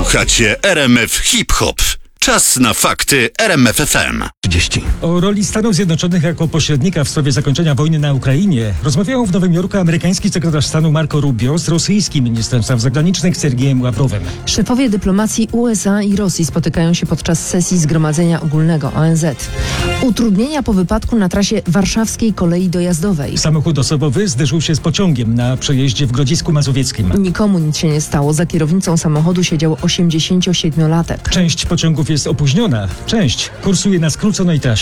Słuchacie RMF Hip Hop. Czas na fakty RMF FM. 30. O roli Stanów Zjednoczonych jako pośrednika w sprawie zakończenia wojny na Ukrainie rozmawiają w Nowym Jorku amerykański sekretarz stanu Marco Rubio z rosyjskim ministrem spraw zagranicznych Sergiejem Ławrowem. Szefowie dyplomacji USA i Rosji spotykają się podczas sesji Zgromadzenia Ogólnego ONZ. Utrudnienia po wypadku na trasie warszawskiej kolei dojazdowej. Samochód osobowy zderzył się z pociągiem na przejeździe w Grodzisku Mazowieckim. Nikomu nic się nie stało. Za kierownicą samochodu siedział 87-latek. Część pociągów jest opóźniona, część kursuje na skróconej trasie.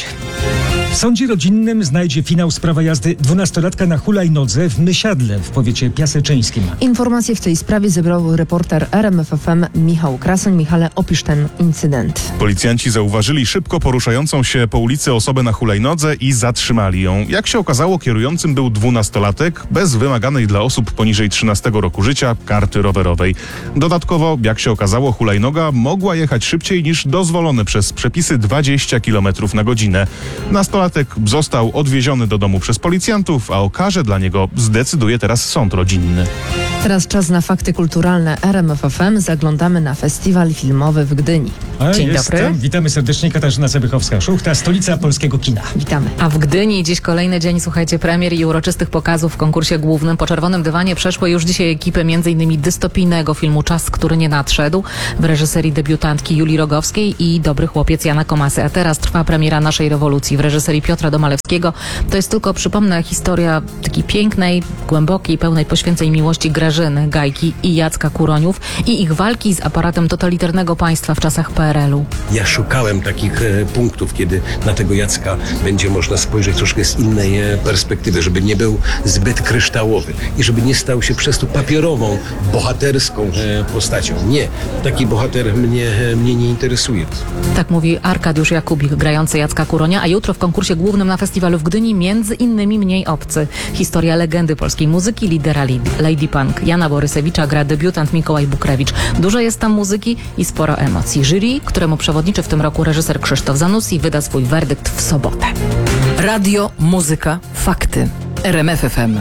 W sądzie rodzinnym znajdzie finał sprawa jazdy 12-latka na hulajnodze w Mysiadle w powiecie piaseczyńskim. Informacje w tej sprawie zebrał reporter RMF FM Michał Krasoń. Michale, opisz ten incydent. Policjanci zauważyli szybko poruszającą się po ulicy osobę na hulajnodze i zatrzymali ją. Jak się okazało, kierującym był 12-latek bez wymaganej dla osób poniżej 13 roku życia karty rowerowej. Dodatkowo, jak się okazało, hulajnoga mogła jechać szybciej niż dozwolone przez przepisy 20 km na godzinę. Nastolatek został odwieziony do domu przez policjantów, a o karze dla niego zdecyduje teraz sąd rodzinny. Teraz czas na fakty kulturalne RMF FM. Zaglądamy na festiwal filmowy w Gdyni. Dzień dobry. Witamy serdecznie. Katarzyna Cebychowska-Szuchta, stolica polskiego kina. Witamy. A w Gdyni dziś kolejny dzień, słuchajcie, premier i uroczystych pokazów w konkursie głównym. Po czerwonym dywanie przeszły już dzisiaj ekipy m.in. dystopijnego filmu Czas, który nie nadszedł w reżyserii debiutantki Julii Rogowskiej i Dobry chłopiec Jana Komasy. A teraz trwa premiera Naszej rewolucji w reżyserii Piotra Domalewskiego. To jest tylko, przypomnę, historia takiej pięknej, głębokiej, pełnej poświęceń miłości Grażyny Gajki i Jacka Kuroniów i ich walki z aparatem totalitarnego państwa w czasach PRL-u. Ja szukałem takich punktów, kiedy na tego Jacka będzie można spojrzeć troszkę z innej perspektywy, żeby nie był zbyt kryształowy i żeby nie stał się przez to papierową, bohaterską postacią. Nie, taki bohater mnie nie interesuje. Tak mówi Arkadiusz Jakubik, grający Jacka Kuronia, a jutro w konkursie głównym na festiwalu w Gdyni między innymi Mniej obcy. Historia legendy polskiej muzyki, lidera Lady Punk Jana Borysewicza gra debiutant Mikołaj Bukrewicz. Dużo jest tam muzyki i sporo emocji. Jury, któremu przewodniczy w tym roku reżyser Krzysztof Zanussi, wyda swój werdykt w sobotę. Radio, muzyka, fakty. RMF FM.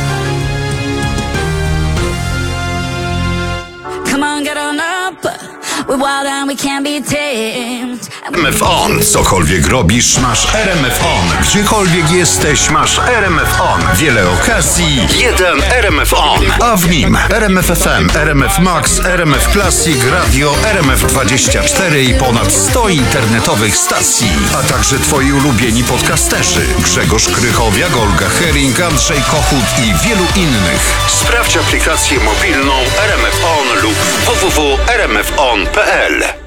Come on, get on up. We're wild and we can't be tamed. RMF On. Cokolwiek robisz, masz RMF On. Gdziekolwiek jesteś, masz RMF On. Wiele okazji, jeden RMF On. A w nim RMF FM, RMF Max, RMF Classic, Radio, RMF24 i ponad 100 internetowych stacji. A także twoi ulubieni podcasterzy. Grzegorz Krychowiak, Olga Hering, Andrzej Kochut i wielu innych. Sprawdź aplikację mobilną RMF On lub www.rmfon.pl.